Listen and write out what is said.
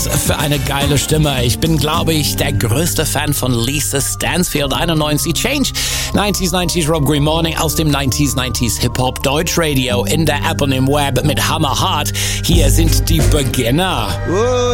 Für eine geile Stimme. Ich bin, glaube ich, der größte Fan von Lisa Stansfield. 91 Change. 90s Rob Green Morning aus dem 90s Hip-Hop Deutsch Radio in der App und im Web mit Hammer Hart. Hier sind die Beginner.